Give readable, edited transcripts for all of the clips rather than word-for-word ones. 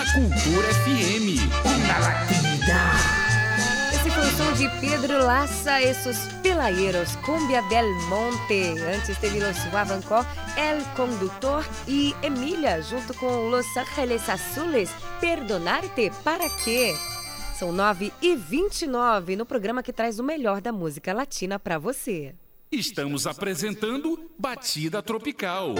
Cultura FM. Una latina. Esse foi o som de Pedro Lassa e sus Pelayeros, Cumbia del Monte. Antes teve Los Guavancó, El Condutor e Emília, junto com Los Ángeles Azules, Perdonarte para quê? São 9h29 no programa que traz o melhor da música latina para você. Estamos apresentando Batida Tropical.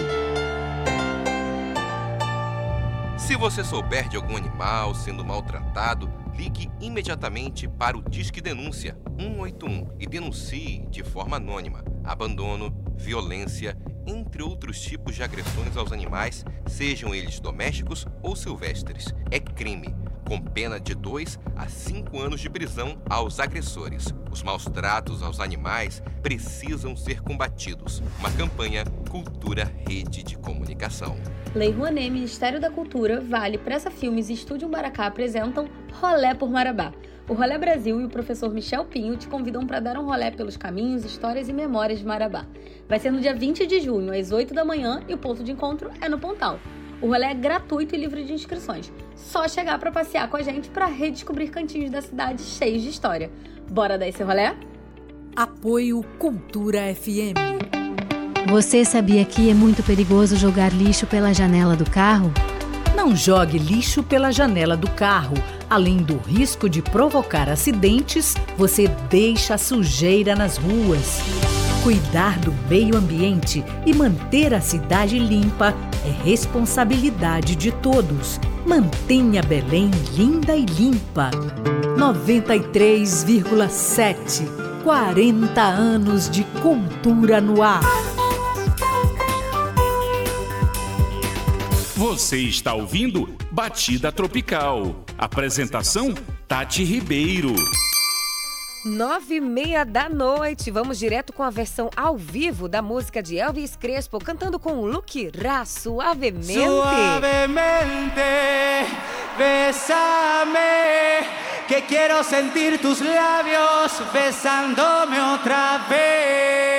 Se você souber de algum animal sendo maltratado, ligue imediatamente para o Disque Denúncia 181 e denuncie de forma anônima abandono, violência, entre outros tipos de agressões aos animais, sejam eles domésticos ou silvestres. É crime, com pena de 2 a 5 anos de prisão aos agressores. Os maus tratos aos animais precisam ser combatidos. Uma campanha Cultura Rede de Comunicação. Lei Rouanet, Ministério da Cultura, Vale, Pressa Filmes e Estúdio Maracá apresentam Rolé por Marabá. O Rolé Brasil e o professor Michel Pinho te convidam para dar um rolé pelos caminhos, histórias e memórias de Marabá. Vai ser no dia 20 de junho, às 8 da manhã, e o ponto de encontro é no Pontal. O rolê é gratuito e livre de inscrições. Só chegar para passear com a gente para redescobrir cantinhos da cidade cheios de história. Bora dar esse rolê? Apoio Cultura FM. Você sabia que é muito perigoso jogar lixo pela janela do carro? Não jogue lixo pela janela do carro. Além do risco de provocar acidentes, você deixa a sujeira nas ruas. Cuidar do meio ambiente e manter a cidade limpa é responsabilidade de todos. Mantenha Belém linda e limpa. 93,7. 40 anos de cultura no ar. Você está ouvindo Batida Tropical. Apresentação Tati Ribeiro. 9h30 da noite. Vamos direto com a versão ao vivo da música de Elvis Crespo, cantando com Lucky Ra, Suavemente. Suavemente, bésame, que quiero sentir tus labios besándome otra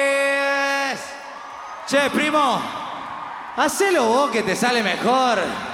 vez. Che, primo, hacelo vos que te sale mejor.